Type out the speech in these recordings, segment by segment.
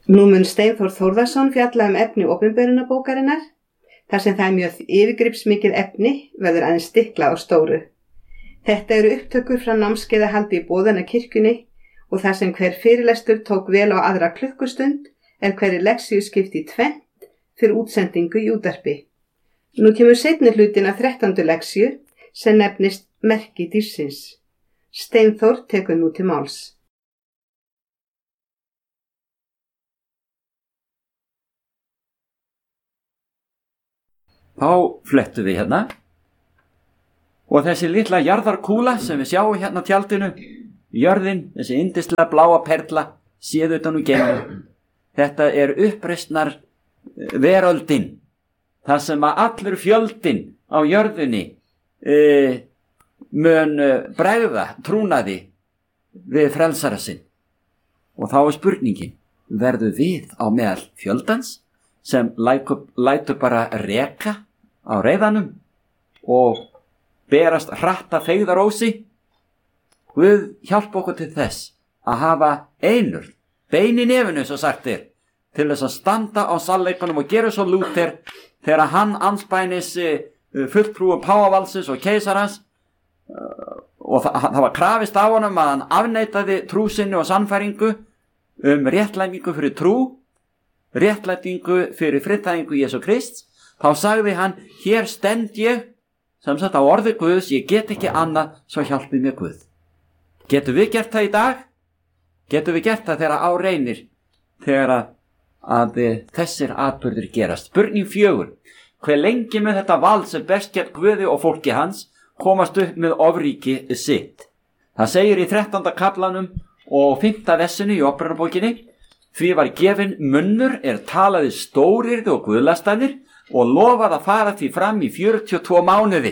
Nú mun Steinþór Þórðarson fjalla efni opinberunarbókarinnar. Þar sem það mjög yfirgripsmikið efni verður aðeins stiklað á stóru. Þetta eru upptökur frá námskeiðahaldi í Boðana kirkjunni og þar sem hver fyrirlestur tók vel á aðra klukkustund hverri leksíu skipt í tvennt fyrir útsendingu í útvarpi. Nú kemur seinni hlutin af 13. leksíu sem nefnist Merki dýrsins. Steinþór tekur nú til máls. Þá flettum við hérna og þessi litla jarðarkúla sem við sjáum hérna á tjaldinu, jörðin, þessi yndislega bláa perla, séð utan úr geimnum. Þetta er uppreisnar veröldin, þar sem að allur fjöldin á jörðinni mun bregða trúnaði við frelsara sinn. Og þá er spurningin, verður við á meðal fjöldans sem lætur bara reka á reiðanum og berast hratt að feigðarósi? Guð hjálpa okkur til þess að hafa einur, bein í nefinu svo sagt er, til þess að standa á sannleikanum og gera svo Lúther þegar hann anspænis fulltrúum páfavaldsins og keisarans og það var krafist á honum að hann afneitaði trú sinni og sannfæringu réttlætingu fyrir trú, réttlætingu fyrir friðþægingu Jesú Krists. Þá sagði hann, hér stend ég, sem sagt á orði Guðs, ég get ekki annað, svo hjálpi mér Guð. Getum við gert það í dag? Getum við gert það þegar á reynir, þegar að þessir atburðir gerast? Spurning 4. Hve lengi með þetta vald sem berst gegn Guði og fólki hans komast upp með ofríki sitt? Það segir í 13. kaflanum og 5. vessinu í Opinberunarbókinni, því var gefinn munnur talaði stórirði og guðlastanir og lofað að fara því fram í 42 mánuði.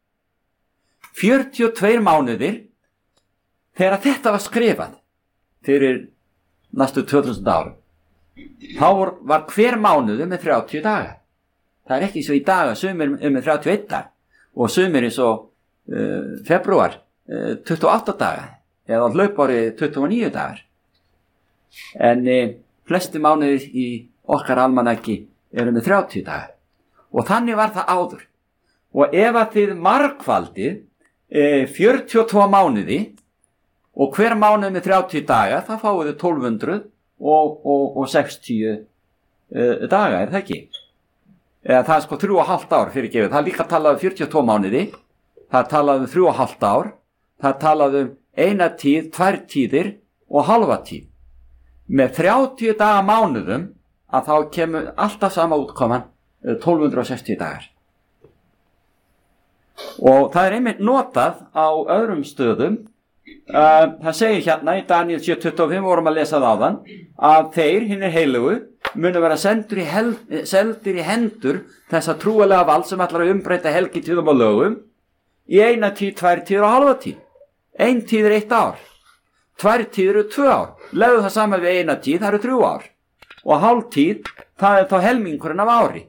42 mánuðir þegar þetta var skrifað fyrir næstu 2000 árum. Þá var hver mánuðu með 30 daga. Það er ekki svo í dag að sumir með 31 dag og sumir eins og febrúar 28 daga eða hlaupári 29 dagar. En flesti mánuðir í okkar almanaki eru með 30 dagar. Og þannig var það áður. Og ef að þið margfaldið 42 mánuði og hver mánuð með 30 daga, þá fáið þið 1260 daga, er það ekki? Eða það er sko 3,5 ár fyrir gefið. Það er líka talað um 42 mánuði, það er talað um 3,5 ár, það er talað um 1 tíð, 2 tíðir og halva tíð. Með 30 daga mánuðum að þá kemur alltaf sama útkoman 1260 dagar. Og það er einmitt notað á öðrum stöðum. Það segir hérna í Daniel 7:25, vorum að lesa það áðan, að þeir, hinir heilugu, munu vera seldir í hendur þessa trúalega vald sem ætlar að umbreyta helgitíðum og lögum í 1 tíð, 2 tíð og halva tíð. 1 tíð er 1 ár. 2 tíð eru 2 ár. Legðu það saman við 1 tíð, það eru 3 ár. Og hálf tíð, það er þá helmingurinn af ári.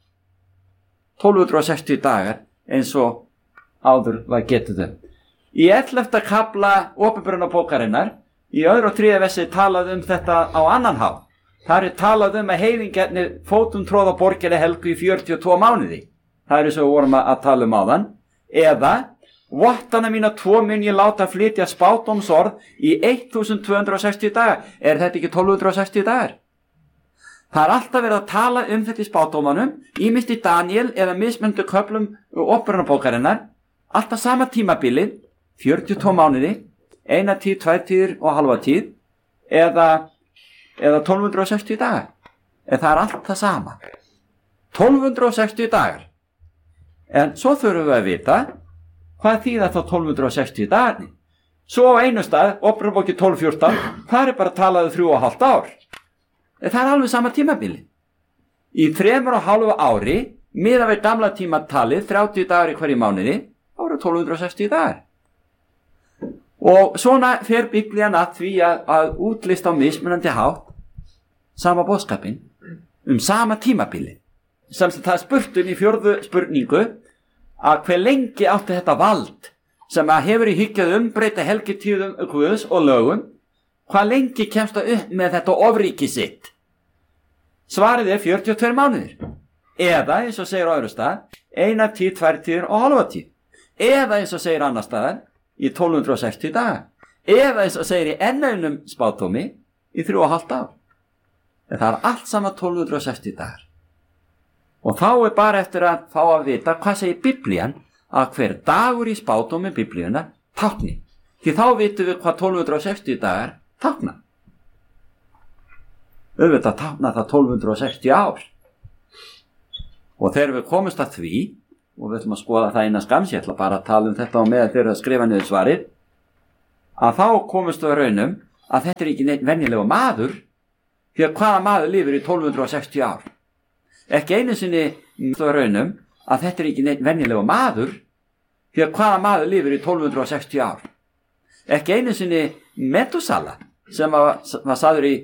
1260 dagar eins og áður var getið þau. Í 11. kafla Opinberunarbókarinnar, í 2. og 3. vessi talað þetta á annan hátt. Það er talað að heiðingarnir fótum tróða borginni helgu í 42 mánuði. Það er svo vorum að tala áðan. Eða, vottana mína 2 mun ég láta flytja spádómsorð í 1260 dagar. Er þetta ekki 1260 dagar? Það er alltaf verið að tala þetta í spádómanum, ýmist í Daniel eða mismundu köflum Opinberunarbókarinnar, alltaf sama tímabilið, 42 mánuði, 1 tíð, 2 tíðir og halva tíð, eða 1260 dagar. En það er allt það sama. 1260 dagar. En svo þurfum við að vita, hvað þýða þá 1260 dagarnir? Svo á einu stað, Opinberunarbókin 12:14, það er bara talað 3,5 ár. Það er alveg sama tímabili. Í 3,5 ári, miðað við gamla tímatalið, 30 dagar í hverju mánuði, þá eru 1260 dagar. Og svona fer Biblían að því að útlista á mismunandi hátt sama boðskapinn sama tímabili. Sem það er spurt í 4. spurningu að hve lengi átti þetta vald sem að hefur í hyggju að umbreyta helgitíðum Guðs og lögum, hvað lengi kemst það upp með þetta ofríki sitt? Svarið er 42 mánuðir. Eða, eins og segir á öðru stað, 1 tíð, 2 tíðir og hálfa tíð. Eða, eins og segir annar staðar, í 1260 daga. Eða, eins og segir í enn einum spátómi, í 3,5 ár. En það er allt saman 1260 dagar. Og þá er bara eftir að fá að vita hvað segir Biblían að hver dagur í spátómi Biblíuna tákni. Því þá vitum við hvað 1260 dagar tákna. Auðvitað tákna það 1260 ár. Og þegar við komumst að því, og við ætlum að skoða það innan skamms, ég ætla bara að tala um þetta og með þegar að skrifa niður svarið, að þá komumst við raunum að þetta er ekki neitt venjulegur maður, því að hvaða maður lifir í 1260 ár? Ekki einu sinni raunum að þetta er ekki neitt venjulegur maður, því að hvaða maður lifir í 1260 ár? Ekki einu sinni Metusala, sem var sagður í